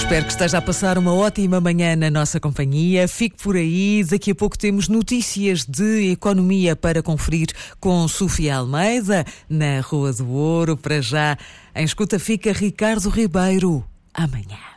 Espero que esteja a passar uma ótima manhã na nossa companhia. Fique por aí. Daqui a pouco temos notícias de economia para conferir com Sofia Almeida, na Rua do Ouro. Para já, em escuta fica Ricardo Ribeiro. Amanhã.